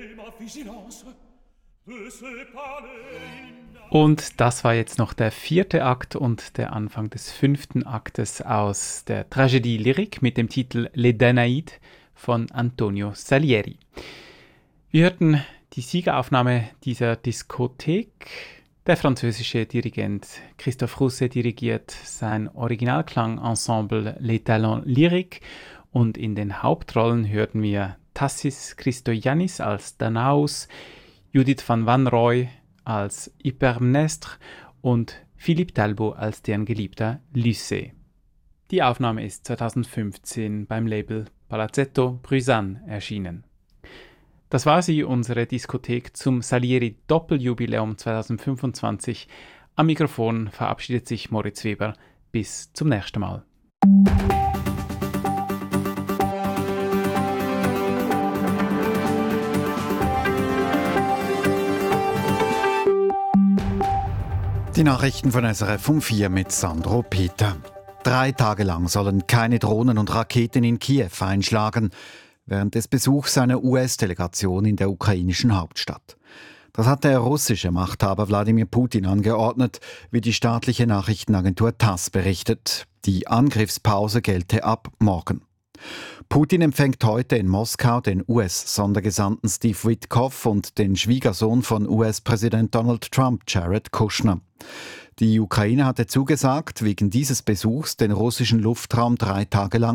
Und das war jetzt noch der 4. Akt und der Anfang des 5. Aktes aus der Tragödie lyrique mit dem Titel Les Danaïdes von Antonio Salieri. Wir hörten die Siegeraufnahme dieser Diskothek. Der französische Dirigent Christophe Rousset dirigiert sein Originalklangensemble Les Talents Lyriques und in den Hauptrollen hörten wir Tassis Christoyannis als Danaus, Judith van Wanrooy als Hypermnestre und Philippe Talbot als deren Geliebter Lycée. Die Aufnahme ist 2015 beim Label Palazzetto Bruzane erschienen. Das war sie, unsere Diskothek zum Salieri-Doppeljubiläum 2025. Am Mikrofon verabschiedet sich Moritz Weber. Bis zum nächsten Mal. Die Nachrichten von SRF um 4 mit Sandro Peter. 3 Tage lang sollen keine Drohnen und Raketen in Kiew einschlagen, während des Besuchs einer US-Delegation in der ukrainischen Hauptstadt. Das hat der russische Machthaber Wladimir Putin angeordnet, wie die staatliche Nachrichtenagentur TASS berichtet. Die Angriffspause gelte ab morgen. Putin empfängt heute in Moskau den US-Sondergesandten Steve Witkoff und den Schwiegersohn von US-Präsident Donald Trump, Jared Kushner. Die Ukraine hatte zugesagt, wegen dieses Besuchs den russischen Luftraum 3 Tage lang